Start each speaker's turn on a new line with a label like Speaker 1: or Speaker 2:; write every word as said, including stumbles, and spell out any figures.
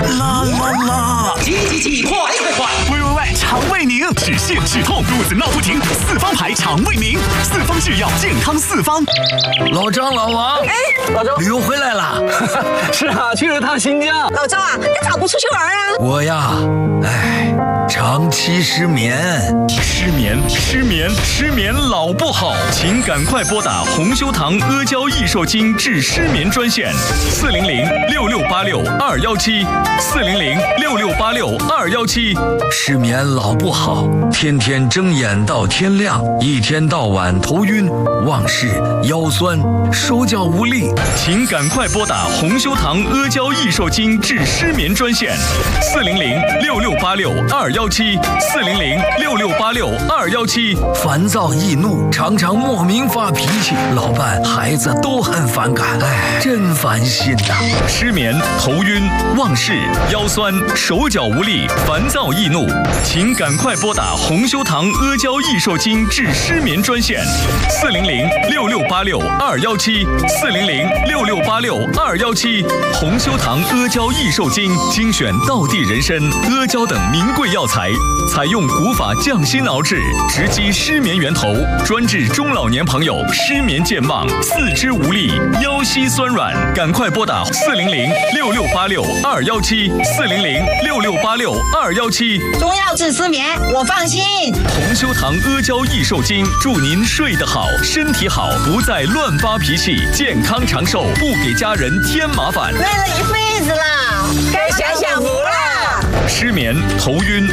Speaker 1: 啦啦啦！
Speaker 2: 急急急，快快快！
Speaker 1: 喂喂喂，肠胃宁，止泻止痛，肚子闹不停，四方牌肠胃宁，四方制药，健康四方。
Speaker 3: 老张老王，
Speaker 4: 哎，
Speaker 3: 老周，旅游回来了。
Speaker 4: 是啊，去了趟新疆。
Speaker 5: 老周啊，你咋不出去玩啊？
Speaker 3: 我呀，哎，长期失眠。
Speaker 6: 失眠，失眠，失眠老不好，请赶快拨打红修堂阿胶益寿精治失眠专线四零零六六八六二幺七四零零六六八六二幺七。
Speaker 3: 失眠老不好，天天睁眼到天亮，一天到晚头晕、忘事、腰酸、手脚无力，
Speaker 6: 请赶快拨打红修堂阿胶益寿精治失眠专线四零零六六八六二幺七四零零六六八六二幺七。
Speaker 3: 烦躁易怒，常常莫名发脾气，老伴、孩子都很反感，哎，真烦心呐、啊！
Speaker 6: 失眠、头晕、忘事、腰酸、手脚无力、烦躁易怒，请赶快拨打红修堂阿胶益寿精治失眠专线四零零六六八六二幺七四零零六六八六二幺七。红修堂阿胶益寿精精选道地人参、阿胶等名贵药材，采用古法匠心熬制，直击失眠源头，专治中老年朋友失眠健忘、四肢无力、腰膝酸软。赶快拨打四零零六六八六二幺七四零零六六八六二幺七。
Speaker 5: 中药治失眠，我放心。
Speaker 6: 红修堂阿胶益寿精，祝您睡得好，身体好，不再乱发脾气，健康长寿，不给家人添麻烦。
Speaker 5: 累了一辈子了，该享享福了。
Speaker 6: 失眠、头晕、